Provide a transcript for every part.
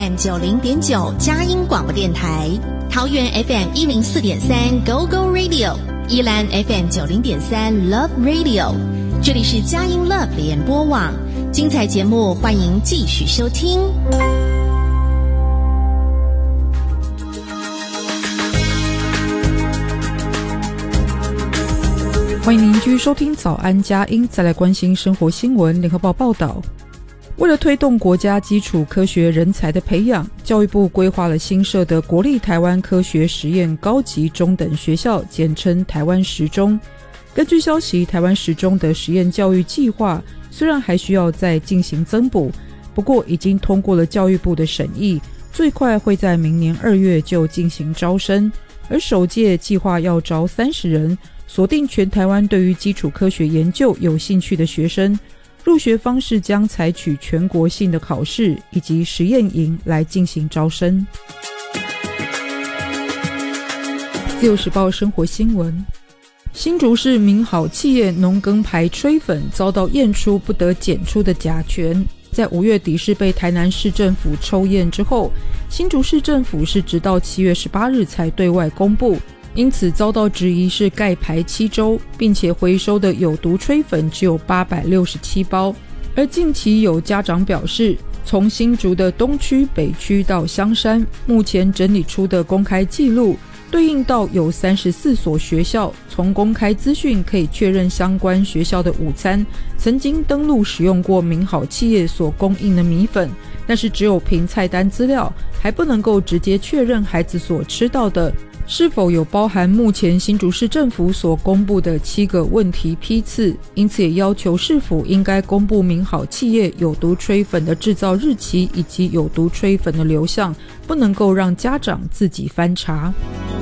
90.9佳音广播电台，桃园 FM 104.3 Go Go Radio， 宜兰 FM 90.3 Love Radio， 这里是佳音 Love 联播网，精彩节目欢迎继续收听。 欢迎您继续收听早安佳音，再来关心生活新闻。联合报报道，为了推动国家基础科学人才的培养，教育部规划了新设的国立台湾科学实验高级中等学校，简称台湾实中。根据消息，台湾实中的实验教育计划虽然还需要再进行增补，不过已经通过了教育部的审议，最快会在明年2月就进行招生。而首届计划要招30人，锁定全台湾对于基础科学研究有兴趣的学生。入学方式将采取全国性的考试以及实验营来进行招生。自由时报生活新闻，新竹市民好企业农耕牌吹粉遭到验出不得检出的甲醛，在5月底是被台南市政府抽验之后，新竹市政府是直到7月18日才对外公布，因此遭到质疑是盖牌7周，并且回收的有毒吹粉只有867包。而近期有家长表示，从新竹的东区、北区到香山，目前整理出的公开记录对应到有34所学校，从公开资讯可以确认相关学校的午餐曾经登录使用过民好企业所供应的米粉，但是只有凭菜单资料，还不能够直接确认孩子所吃到的是否有包含目前新竹市政府所公布的7个问题批次，因此也要求市府应该公布民好企业有毒吹粉的制造日期以及有毒吹粉的流向，不能够让家长自己翻查。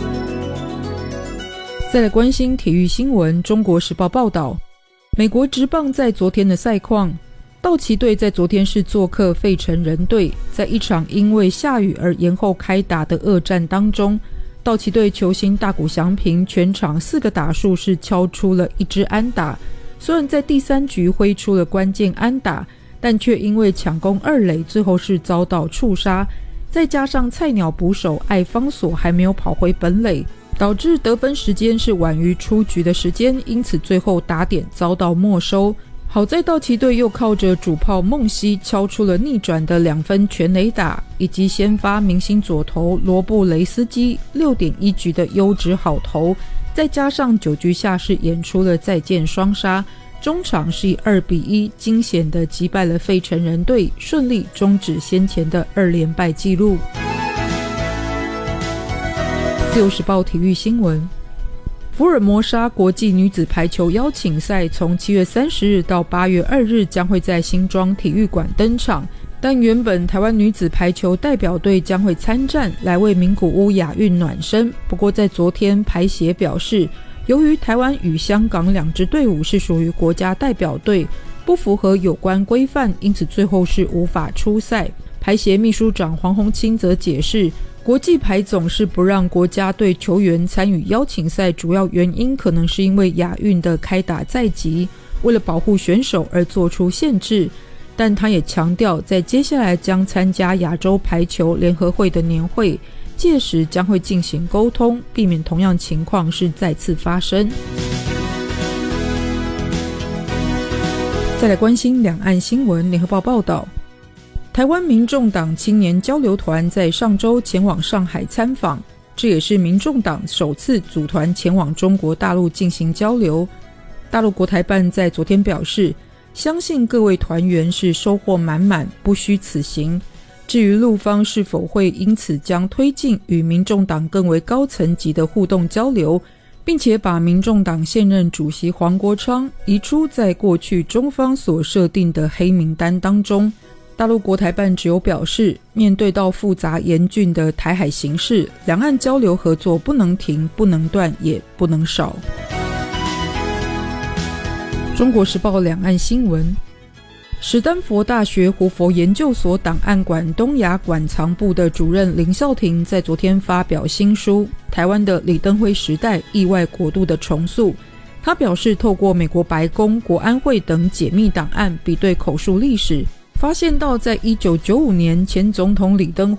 再来关心体育新闻，中国时报报道，美国职棒在昨天的赛况，道奇队在昨天是做客费城人队，在一场因为下雨而延后开打的恶战当中，道奇队球星大谷翔平全场4个打数是敲出了1支安打，虽然在第3局挥出了关键安打，但却因为抢攻2垒最后是遭到触杀，再加上菜鸟捕手艾方索还没有跑回本垒，导致得分时间是晚于出局的时间，因此最后打点遭到没收。好在道奇队又靠着主炮孟西敲出了逆转的2分全垒打，以及先发明星左投罗布雷斯基 6.1 局的优质好投，再加上9局下是演出了再见双杀，中场是以2-1惊险的击败了费城人队，顺利终止先前的2连败纪录。自由时报体育新闻，福尔摩沙国际女子排球邀请赛从7月30日到8月2日将会在新庄体育馆登场，但原本台湾女子排球代表队将会参战来为名古屋亚运暖身，不过在昨天排协表示，由于台湾与香港2支队伍是属于国家代表队，不符合有关规范，因此最后是无法出赛。排协秘书长黄宏清则解释，国际排总是不让国家队球员参与邀请赛，主要原因可能是因为亚运的开打在即，为了保护选手而做出限制，但他也强调在接下来将参加亚洲排球联合会的年会，届时将会进行沟通，避免同样情况是再次发生。再来关心两岸新闻，联合报报道，台湾民众党青年交流团在上周前往上海参访，这也是民众党首次组团前往中国大陆进行交流。大陆国台办在昨天表示，相信各位团员是收获满满，不虚此行。至于陆方是否会因此将推进与民众党更为高层级的互动交流，并且把民众党现任主席黄国昌移出在过去中方所设定的黑名单当中，大陆国台办只有表示，面对到复杂严峻的台海形势，两岸交流合作不能停、不能断、也不能少。中国时报两岸新闻，史丹佛大学胡佛研究所档案馆东亚馆藏部的主任林孝庭在昨天发表新书《台湾的李登辉时代意外国度的重塑》。他表示，透过美国白宫、国安会等解密档案，比对口述历史， 发现到在1995年前总统李登